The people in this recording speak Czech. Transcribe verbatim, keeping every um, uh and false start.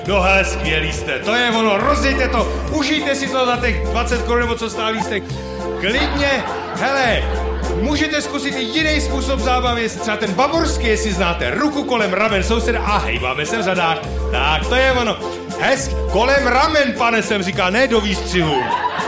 No hele, skvělý jste, to je ono, rozdějte to, užijte si to za těch dvacet korun, nebo co stál lístek. Klidně, hele, můžete zkusit i jiný způsob zábavy, třeba ten bavorský, jestli znáte, ruku kolem ramen souseda a hejbáme se v řadách. Tak, to je ono. Hezk, kolem ramen, pane, jsem říkal, ne do výstřihu.